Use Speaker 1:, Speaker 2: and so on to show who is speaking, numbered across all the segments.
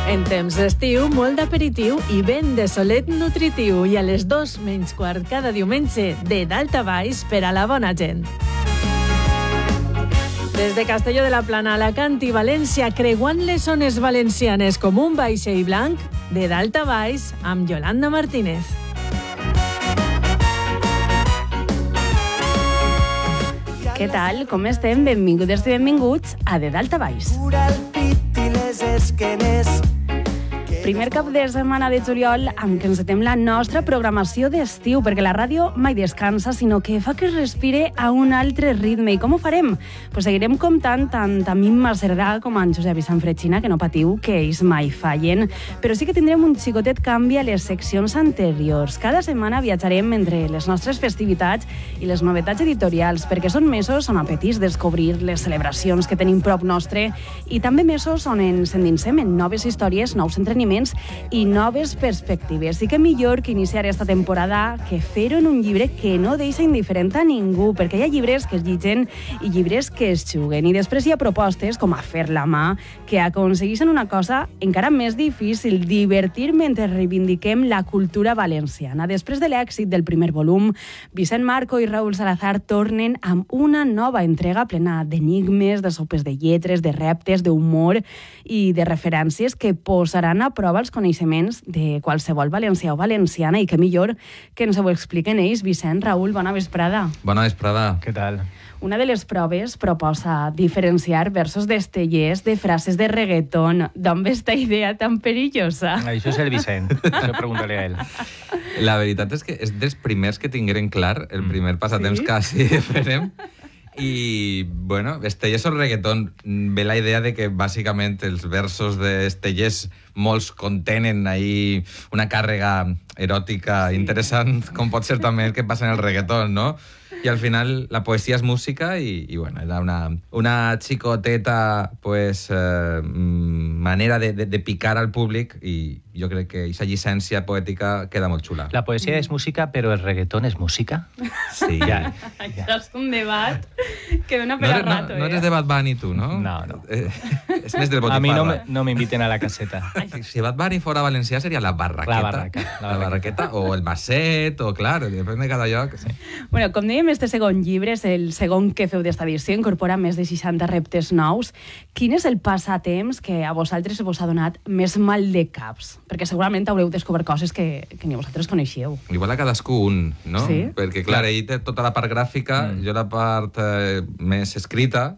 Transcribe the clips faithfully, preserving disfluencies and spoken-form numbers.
Speaker 1: En temps d'estiu, molt d'aperitiu i vent de solet nutritiu. I a les dos menys quart cada diumenge, de dalt a baix per a la bona gent. Des de Castelló de la Plana, Alacant i València, creuant les zones valencianes com un vaixell blanc, de dalt a baix, amb Yolanda Martínez. Què tal? Com estem? Benvingudes i benvinguts a De Dalt a Baix. Primer cap de setmana de juliol amb què encetem la nostra programació d'estiu, perquè la ràdio mai descansa, sinó que fa que es respire a un altre ritme. I com ho farem? Pues seguirem comptant tant a Mimma Cerdà com a en Josep i Sant Fretxina, que no patiu, que ells mai fallen. Però sí que tindrem un xicotet canvi a les seccions anteriors. Cada setmana viatjarem entre les nostres festivitats i les novetats editorials, perquè són mesos on apetís descobrir les celebracions que tenim prop nostre i també mesos on ens endinsem en noves històries, nous entreteniments i noves perspectives. I que millor que iniciar esta temporada que fer-ho en un llibre que no deixa indiferent a ningú, perquè hi ha llibres que es llitgen i llibres que es juguen. I després hi ha propostes com a Fer la mà, que aconsegueixen una cosa encara més difícil, divertir mentre reivindiquem la cultura valenciana. Després de l'èxit del primer volum, Vicent Marco i Raúl Salazar tornen amb una nova entrega plena d'enigmes, de sopes de lletres, de reptes, d'humor i de referències que posaran a prova els coneixements de qualsevol valencià o valenciana, i que millor que ens ho expliquen ells. Vicent, Raúl, bona vesprada.
Speaker 2: Bona vesprada.
Speaker 3: Què tal?
Speaker 1: Una de les proves proposa diferenciar versos d'estellers de frases de reggaeton. D'on ve esta idea tan perillosa?
Speaker 3: Això és el Vicent, això pregunta-li a ell.
Speaker 2: La veritat és que és dels primers que tingueren clar, el primer passatemps
Speaker 1: sí?
Speaker 2: que així farem. I, bueno, Estellers o reggaeton, ve la idea de que bàsicament els versos d'Estellers molts contenen ahí una càrrega eròtica sí. interessant, com pot ser també el que passa en el reggaeton, no? I al final la poesia és música i, i bueno, era una, una xicoteta pues, eh, manera de, de, de picar al públic, i jo crec que aquesta llicència poètica queda molt xula.
Speaker 3: La poesia és música, però el reggaeton és música?
Speaker 2: Sí.
Speaker 3: Ja.
Speaker 1: Això és un debat que dona per
Speaker 2: no,
Speaker 1: a rato.
Speaker 2: No, no
Speaker 1: eh?
Speaker 2: eres de Bad Bunny, tu, no?
Speaker 3: No, no.
Speaker 2: Eh, és més del Botifarra.
Speaker 3: A mi no, me, no m'inviten a la caseta.
Speaker 2: Si Bad Bunny fora valencià seria la barraqueta.
Speaker 3: La barraca.
Speaker 2: La, la barraqueta o el basset, o claro, depèn de cada lloc. Sí.
Speaker 1: Bueno, com dèiem, este segon llibre és el segon que feu d'esta edició, incorpora més de seixanta reptes nous. Quin és el passatemps que a vosaltres vos ha donat més mal de caps? Perquè segurament haureu descobert coses que, que ni vosaltres coneixeu.
Speaker 2: Igual a cadascú un, no?
Speaker 1: Sí?
Speaker 2: Perquè, clar, ell té tota la part gràfica, mm. jo la part eh, més escrita,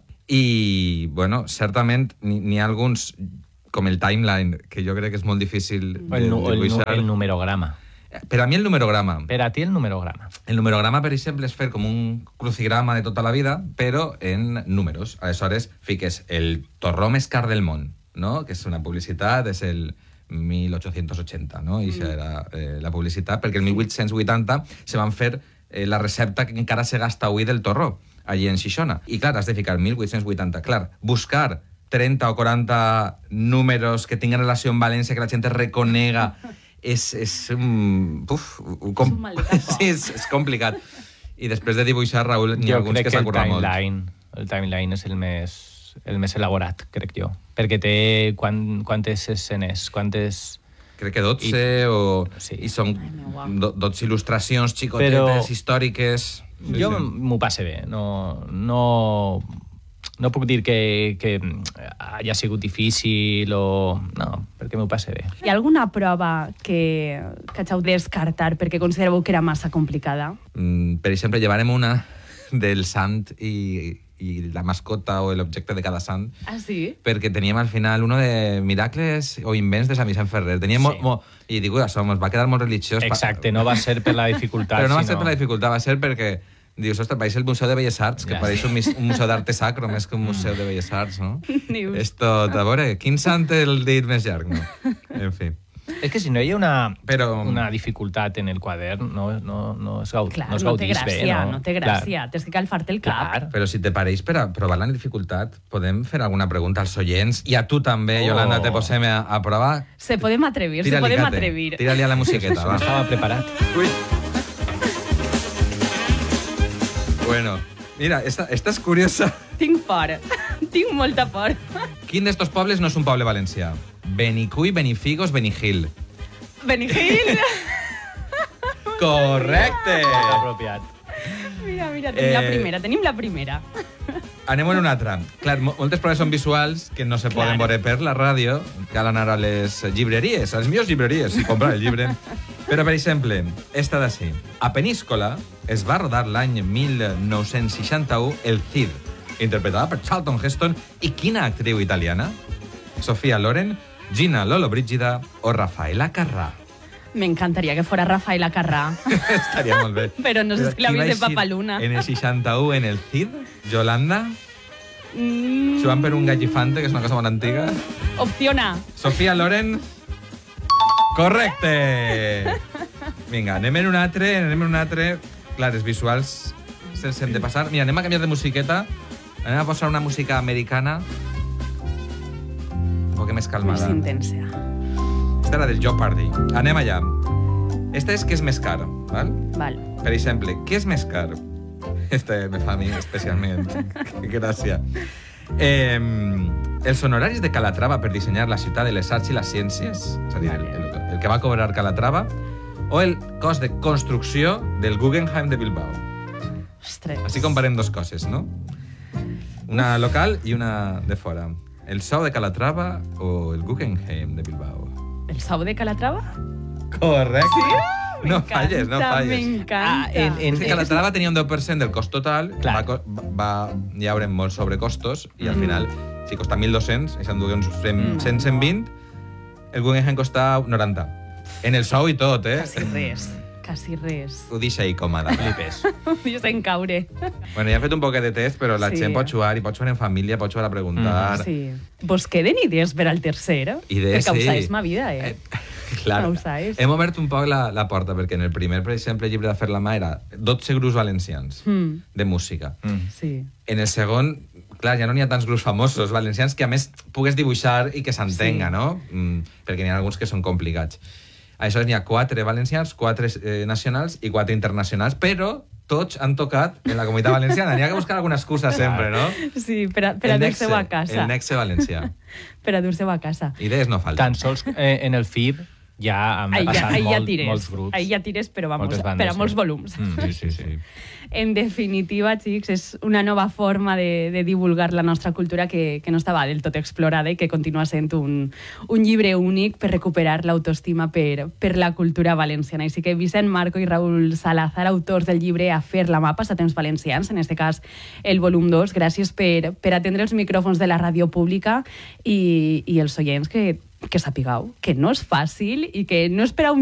Speaker 2: i, bueno, certament n'hi ha alguns, com el timeline, que jo crec que és molt difícil de,
Speaker 3: el,
Speaker 2: de dibuixar.
Speaker 3: El, el numerograma.
Speaker 2: Per a mi el numerograma.
Speaker 3: Per a ti el numerograma.
Speaker 2: El numerograma, per exemple, és fer com un crucigrama de tota la vida, però en números. Aleshores, fiques el torró més car del món, no? Que és una publicitat, és el mil ocho-cents ochenta, no? I això era eh, la publicitat, perquè el mil vuit-cents vuitanta se van fer eh, la recepta que encara se gasta avui del torró, allí en Xixona. I, clar, has de ficar mil vuit-cents vuitanta. Clar, buscar trenta o quaranta números que tinguin relació amb València, que la gent es reconega, és, és, um, uf, um, com...
Speaker 1: és un mal de cap.
Speaker 2: Sí, és, és complicat. I després de dibuixar, Raül, n'hi ha alguns que s'ha currat molt.
Speaker 3: El timeline és el més, el més elaborat, crec jo. Perquè té quant, quantes escenes, quantes...
Speaker 2: Crec que dotze, I, o... Sí. I són dotze il·lustracions xicotetes, però històriques...
Speaker 3: Sí, jo sí. m'ho passe bé. No, no, no puc dir que, que hagi sigut difícil o... No, perquè m'ho passe bé.
Speaker 1: Hi ha alguna prova que, que hàgiu de descartar perquè considereu que era massa complicada?
Speaker 2: Mm, per exemple, llevarem una del sant i... i la mascota o l'objecte de cada sant.
Speaker 1: Ah, sí?
Speaker 2: Perquè teníem al final uno de miracles o invents de Sant Vicent Ferrer. Teníem sí. molt, i dic, això ens va quedar molt religiós.
Speaker 3: Exacte, no va ser per la dificultat.
Speaker 2: Però no va
Speaker 3: sinó...
Speaker 2: ser per la dificultat, va ser perquè dius, ostres, pareix el Museu de Belles Arts, que ja. pareix un, un museu d'arte sacro més que un museu de Belles Arts, no? Esto, a veure, quin sant el dit més llarg, no? En fi.
Speaker 3: És que si no hi ha una,
Speaker 2: Però...
Speaker 3: una dificultat en el quadern, no, no, no es, gaud,
Speaker 1: Clar,
Speaker 3: no es
Speaker 1: no
Speaker 3: gaudís
Speaker 1: gràcia,
Speaker 3: bé. No,
Speaker 1: no té gràcia, tens que calfar-te el cap.
Speaker 3: Clar.
Speaker 2: Però si te pareix per a provar la dificultat, podem fer alguna pregunta als oients, i a tu també, oh. Yolanda, te posem a, a provar.
Speaker 1: Se podem atrevir, se podem atrevir.
Speaker 2: Tira-li a la musiqueta, va.
Speaker 3: Estava preparat.
Speaker 2: Ui. Bueno, mira, esta, esta és curiosa.
Speaker 1: Tinc por, tinc molta por.
Speaker 2: Quin d'estos pobles no és un poble valencià? Benicull, Benifigos, Benigil.
Speaker 1: Benigil!
Speaker 2: Correcte!
Speaker 3: Apropiat.
Speaker 1: Mira, mira, tenim
Speaker 2: Eh,
Speaker 1: la primera, tenim la primera.
Speaker 2: Anem en una altra. Clar, mo- moltes proves són visuals que no se poden
Speaker 1: Claro.
Speaker 2: veure per la ràdio. Cal anar a les llibreries, a les millors llibreries, i comprar el llibre. Però, per exemple, esta d'ací. A Peníscola es va rodar l'any mil nou-cents seixanta-u El Cid, interpretada per Charlton Heston i quina actriu italiana? Sofia Loren, Gina Lollobrigida o Rafaela Carrà.
Speaker 1: M'encantaria que fora Rafaela Carrà.
Speaker 2: Estaria molt bé.
Speaker 1: Però no sé si la
Speaker 2: qui va
Speaker 1: vist de
Speaker 2: eixir
Speaker 1: Papaluna.
Speaker 2: En el seixanta-u, en El Cid, Yolanda,
Speaker 1: Mm,
Speaker 2: s'ho van per un gallifante, que és una cosa molt antiga.
Speaker 1: opción A.
Speaker 2: Sofia Loren. Correcte! Vinga, anem en un altre, anem en un altre. Clar, els visuals se'ls hem de passar. Mira, anem a canviar de musiqueta. Anem a posar una música americana un poc més
Speaker 1: Més
Speaker 2: calmada.
Speaker 1: intensa.
Speaker 2: Esta era del Jeopardy. Anem allà. Esta és què és més car, val?
Speaker 1: Val.
Speaker 2: Per exemple, què és més car? Este me fa a mi especialment. Que gràcia. Eh, els honoraris de Calatrava per dissenyar la ciutat de les arts i les ciències, és a dir, el, el, el que va cobrar Calatrava, o el cost de construcció del Guggenheim de Bilbao.
Speaker 1: Ostres.
Speaker 2: Així comparem dos coses, no? Una local i una de fora. El sou de Calatrava o el Guggenheim de Bilbao.
Speaker 1: El sou de Calatrava?
Speaker 2: Correcte. Sí? No
Speaker 1: M'encanta,
Speaker 2: falles, no falles.
Speaker 1: M'encanta.
Speaker 3: Ah, en- en-
Speaker 2: És que Calatrava tenia un deu per cent del cost total,
Speaker 3: Clar.
Speaker 2: va, co- va, hi haurà molts sobrecostos, i al final, si costa mil dos-cents, i s'endugué uns cent, cent, cent vint, el Guggenheim costa noranta. En el sou i tot, eh?
Speaker 1: Quasi res. Quasi res.
Speaker 2: Ho deixa ahí còmoda.
Speaker 3: Flipes.
Speaker 1: Ho deixes en caure.
Speaker 2: Bueno, ja he fet un poquet de test, però la
Speaker 1: Sí.
Speaker 2: gent pot jugar, i pot jugar en família, pot jugar a preguntar.
Speaker 1: Sí. Vos queden idees per al tercer?
Speaker 2: Idees,
Speaker 1: Perquè
Speaker 2: sí.
Speaker 1: ho sabes ma vida, eh?
Speaker 2: Clar,
Speaker 1: No ho sabes.
Speaker 2: hem obert un poc la, la porta, perquè en el primer, per exemple, llibre de Fer la mà era dotze grups valencians
Speaker 1: Mm.
Speaker 2: de música.
Speaker 3: Mm.
Speaker 1: Sí.
Speaker 2: En el segon, clar, ja no n'hi ha tants grups famosos valencians que, a més, pugues dibuixar i que s'entenga,
Speaker 1: Sí.
Speaker 2: no? Mm, perquè n'hi ha alguns que són complicats. Aleshores, n'hi ha quatre valencians, quatre eh, nacionals i quatre internacionals, però tots han tocat en la comunitat valenciana. N'hi ha que buscar alguna excusa sempre, no?
Speaker 1: Sí, per a, per a
Speaker 2: El
Speaker 1: dur-se-ho
Speaker 2: nexe,
Speaker 1: a casa.
Speaker 2: El nexe valencià.
Speaker 1: Per a dur-se-ho a casa.
Speaker 2: Idees no falten.
Speaker 3: Tan sols eh, en el F I B ja han
Speaker 1: Ahí ja,
Speaker 3: passat
Speaker 1: ahí ja
Speaker 3: molt,
Speaker 1: tires.
Speaker 3: molts grups.
Speaker 1: Ahí ja tires, però vamos,
Speaker 3: Moltes bandes,
Speaker 1: per a
Speaker 3: sí.
Speaker 1: molts volums.
Speaker 3: Mm,
Speaker 2: Sí, sí, sí.
Speaker 1: En definitiva, xics, és una nova forma de, de divulgar la nostra cultura que, que no estava del tot explorada i que continua sent un, un llibre únic per recuperar l'autoestima per, per la cultura valenciana. Així que Vicent Marco i Raül Salazar, autors del llibre A fer la mà, passatemps valencians, en este cas el volum dos, gràcies per, per atendre els micròfons de la ràdio pública i, i els oients que, que sapigueu que no és fàcil i que no és per a un